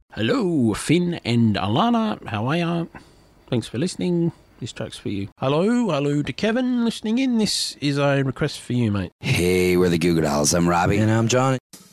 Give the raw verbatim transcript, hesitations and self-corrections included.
Hello, Finn and Alana. How are ya? Thanks for listening. This track's for you. Hello, hello to Kevin listening in. This is a request for you, mate. Hey, we're the Goo Goo Dolls. I'm Robbie. And I'm Johnny.